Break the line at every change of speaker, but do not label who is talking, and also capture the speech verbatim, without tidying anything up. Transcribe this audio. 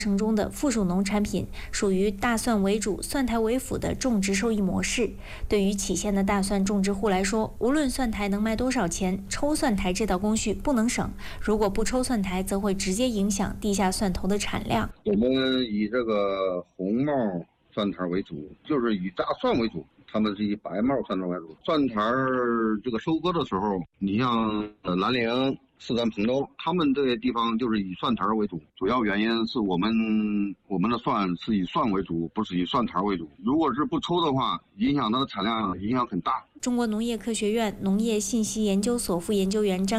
程中的附属农产品，属于大蒜为主、蒜苔为辅的种植收益模式。对于杞县的大蒜种植户来说，无论蒜苔能卖多少钱，抽蒜苔这道工序不能省。如果不抽蒜苔，则会直接影响地下蒜头的产量。
我们以这个红帽蒜苔为主，就是以大蒜为主。他们是以白帽蒜苔为主。蒜苔这个收割的时候，你像兰陵、四川彭州，他们这些地方就是以蒜苔为主。主要原因是我们我们的蒜是以蒜为主，不是以蒜苔为主。如果是不抽的话，影响它的产量影响很大。
中国农业科学院农业信息研究所副研究员张